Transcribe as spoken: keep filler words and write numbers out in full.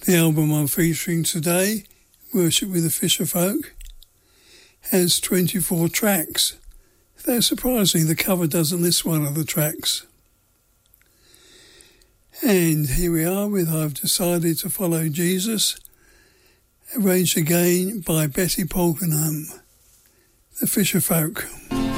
The album I'm featuring today, Worship with the Fisher Folk, has twenty-four tracks. Though surprisingly, the cover doesn't list one of the tracks. And here we are with I've Decided to Follow Jesus, arranged again by Betty Polkenham, the Fisher Folk.